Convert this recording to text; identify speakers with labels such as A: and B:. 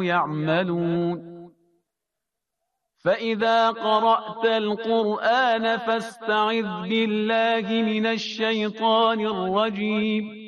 A: يعملون فإذا قرأت القرآن فاستعذ بالله من الشيطان الرجيم